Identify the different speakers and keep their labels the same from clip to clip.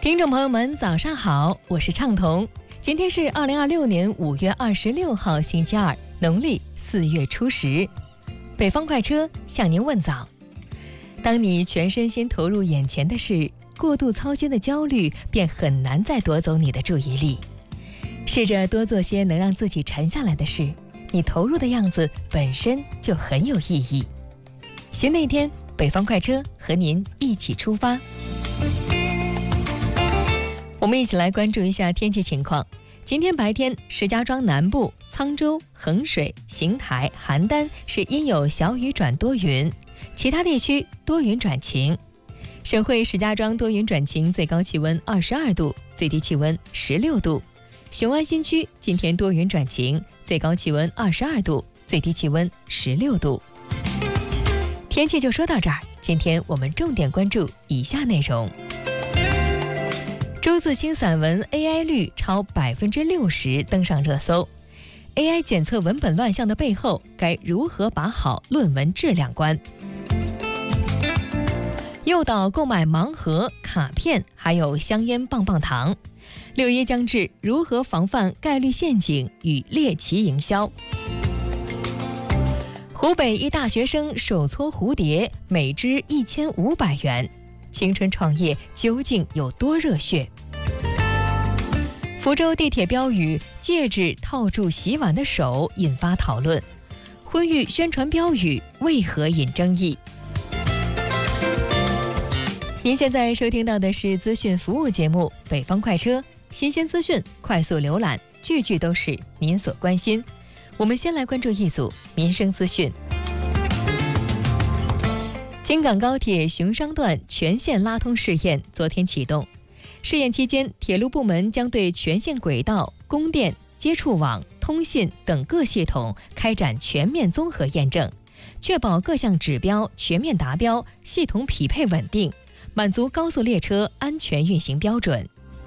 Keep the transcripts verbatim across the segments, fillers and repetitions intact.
Speaker 1: 听众朋友们早上好，我是畅彤。今天是二零二六年五月二十六号星期二，农历四月初十。北方快车向您问早。当你全身心投入眼前的事，过度操心的焦虑便很难再夺走你的注意力。试着多做些能让自己沉下来的事，你投入的样子本身就很有意义。新的一天，北方快车和您一起出发。我们一起来关注一下天气情况。今天白天，石家庄南部、沧州、衡水、邢台、邯郸是阴有小雨转多云，其他地区多云转晴。省会石家庄多云转晴，最高气温二十二度，最低气温十六度。雄安新区今天多云转晴，最高气温二十二度，最低气温十六度。天气就说到这儿，今天我们重点关注以下内容。朱自清散文 A I 率超百分之六十登上热搜。A I 检测文本乱象的背后，该如何把好论文质量关？诱导购买盲盒、卡片，还有香烟、棒棒糖。六一将至，如何防范概率陷阱与猎奇营销？湖北一大学生手搓蝴蝶，每只一千五百元。青春创业究竟有多热血？福州地铁标语“戒指套住洗碗的手”引发讨论，婚育宣传标语为何引争议？您现在收听到的是资讯服务节目《北方快车》，新鲜资讯，快速浏览，句句都是您所关心。我们先来关注一组民生资讯。京港高铁熊商段全线拉通试验昨天启动，试验期间，铁路部门将对全线轨道、供电、接触网、通信等各系统开展全面综合验证，确保各项指标全面达标，系统匹配稳定，满足高速列车安全运行标准。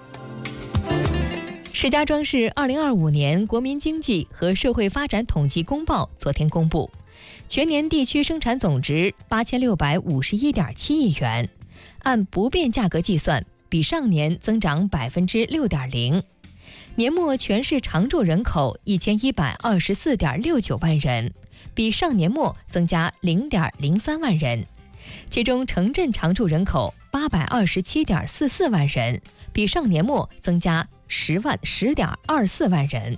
Speaker 1: 石家庄市二零二五年国民经济和社会发展统计公报昨天公布，全年地区生产总值八千六百五十一点七亿元，按不变价格计算，比上年增长百分之六点零。年末全市常住人口一千一百二十四点六九万人，比上年末增加零点零三万人。其中城镇常住人口八百二十七点四四万人，比上年末增加十万十点二四万人。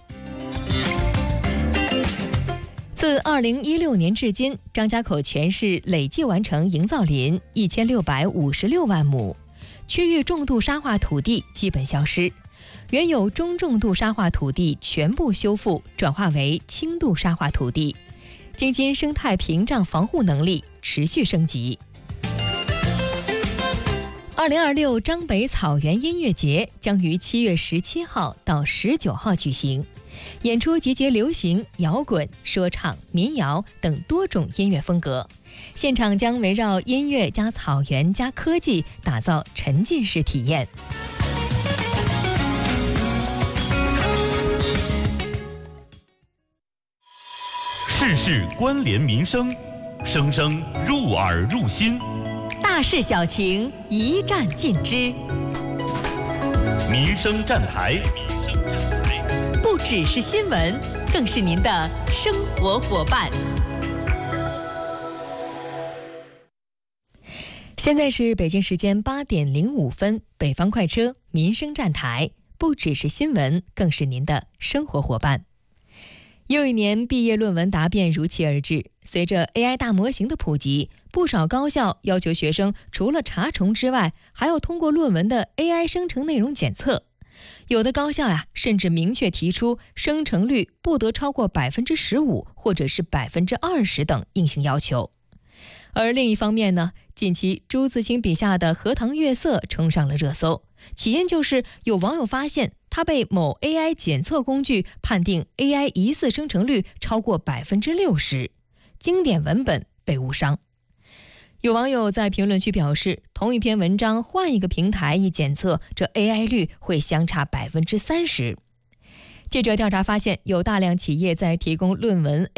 Speaker 1: 自二零一六年至今，张家口全市累计完成营造林一千六百五十六万亩，区域重度沙化土地基本消失，原有中重度沙化土地全部修复，转化为轻度沙化土地，京津生态屏障防护能力持续升级。二零二六张北草原音乐节将于七月十七号到十九号举行，演出集结流行、摇滚、说唱、民谣等多种音乐风格，现场将围绕音乐加草原加科技，打造沉浸式体验。
Speaker 2: 事事关联民生，生生入耳入心，
Speaker 1: 大事小情一站尽知。
Speaker 2: 民生站台，
Speaker 1: 不只是新闻，更是您的生活伙伴。现在是北京时间八点零五分，北方快车民生站台，不只是新闻，更是您的生活伙伴。又一年毕业论文答辩如期而至，随着 A I 大模型的普及，不少高校要求学生除了查重之外，还要通过论文的 A I 生成内容检测。有的高校呀，甚至明确提出生成率不得超过百分之十五，或者是百分之二十等硬性要求。而另一方面呢，近期朱自清笔下的荷塘月色冲上了热搜，起因就是有网友发现他被某 A I 检测工具判定 A I 疑似生成率超过百分之六十，经典文本被误伤。有网友在评论区表示，同一篇文章换一个平台一检测，这 A I 率会相差百分之三十。记者调查发现，有大量企业在提供论文